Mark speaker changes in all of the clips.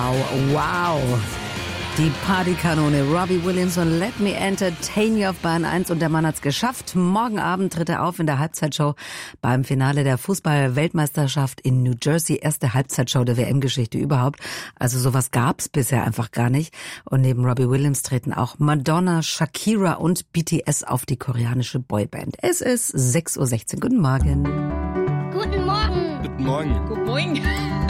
Speaker 1: Wow. Die Partykanone Robbie Williams und Let Me Entertain You auf Bayern 1 und der Mann hat's geschafft. Morgen Abend tritt er auf in der Halbzeitshow beim Finale der Fußball-Weltmeisterschaft in New Jersey. Erste Halbzeitshow der WM-Geschichte überhaupt. Also sowas gab's bisher einfach gar nicht. Und neben Robbie Williams treten auch Madonna, Shakira und BTS auf die koreanische Boyband. Es ist 6:16 Uhr. Guten Morgen.
Speaker 2: Guten Morgen.
Speaker 3: Guten Morgen.
Speaker 2: Guten Morgen.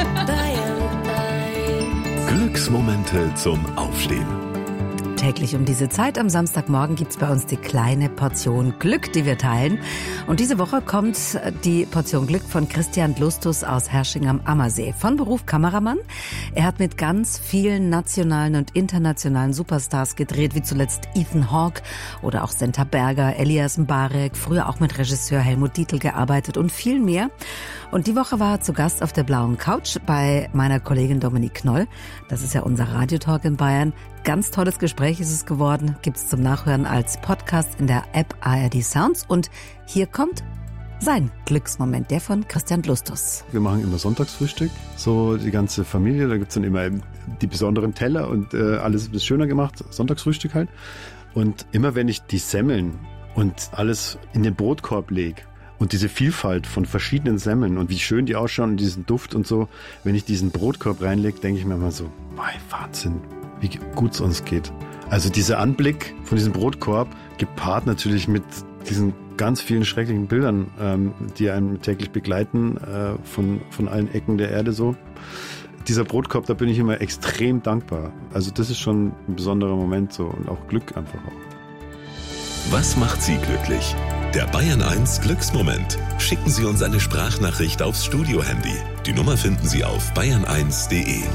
Speaker 4: Glücksmomente zum Aufstehen.
Speaker 1: Täglich um diese Zeit am Samstagmorgen gibt's bei uns die kleine Portion Glück, die wir teilen. Und diese Woche kommt die Portion Glück von Christian Lustus aus Hersching am Ammersee. Von Beruf Kameramann. Er hat mit ganz vielen nationalen und internationalen Superstars gedreht, wie zuletzt Ethan Hawke oder auch Senta Berger, Elias Mbarek, früher auch mit Regisseur Helmut Dietl gearbeitet und viel mehr. Und die Woche war er zu Gast auf der blauen Couch bei meiner Kollegin Dominique Knoll. Das ist ja unser Radiotalk in Bayern. Ganz tolles Gespräch ist es geworden. Gibt's zum Nachhören als Podcast in der App ARD Sounds. Und hier kommt sein Glücksmoment, der von Christian Lustus.
Speaker 5: Wir machen immer Sonntagsfrühstück, so die ganze Familie. Da gibt's dann immer die besonderen Teller und alles ein bisschen schöner gemacht. Sonntagsfrühstück halt. Und immer wenn ich die Semmeln und alles in den Brotkorb lege, und diese Vielfalt von verschiedenen Semmeln und wie schön die ausschauen und diesen Duft und so, wenn ich diesen Brotkorb reinlege, denke ich mir immer so, Wahnsinn, wie gut es uns geht. Also dieser Anblick von diesem Brotkorb, gepaart natürlich mit diesen ganz vielen schrecklichen Bildern, die einen täglich begleiten, von allen Ecken der Erde so. Dieser Brotkorb, da bin ich immer extrem dankbar. Also das ist schon ein besonderer Moment so und auch Glück einfach auch.
Speaker 4: Was macht Sie glücklich? Der Bayern 1 Glücksmoment. Schicken Sie uns eine Sprachnachricht aufs Studio-Handy. Die Nummer finden Sie auf bayern1.de.